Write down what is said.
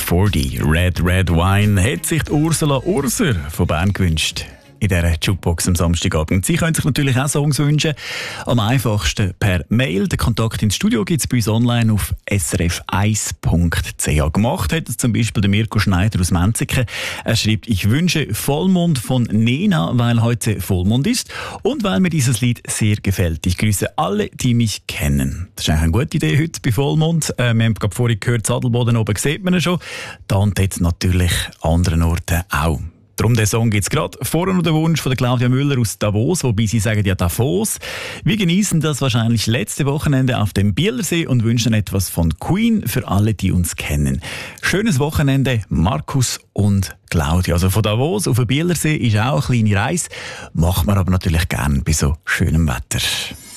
UB40, Red Red Wine, hat sich die Ursula Urser von Bern gewünscht. In dieser Jukebox am Samstagabend. Sie können sich natürlich auch Songs wünschen. Am einfachsten per Mail. Den Kontakt ins Studio gibt es bei uns online auf srf1.ch. Gemacht hat es zum Beispiel der Mirko Schneider aus Menziken. Er schreibt: Ich wünsche Vollmond von Nena, weil heute Vollmond ist und weil mir dieses Lied sehr gefällt. Ich grüße alle, die mich kennen. Das ist eigentlich eine gute Idee heute bei Vollmond. Wir haben gerade vorhin gehört, Sadelboden oben sieht man ihn schon. Da und dort natürlich an anderen Orten auch. Darum den Song gibt es gerade. Vorher noch der Wunsch von der Claudia Müller aus Davos, wobei sie sagen ja Davos. Wir genießen das wahrscheinlich letzte Wochenende auf dem Bielersee und wünschen etwas von Queen für alle, die uns kennen. Schönes Wochenende, Markus und Claudia. Also von Davos auf den Bielersee ist auch eine kleine Reise. Macht man aber natürlich gerne bei so schönem Wetter.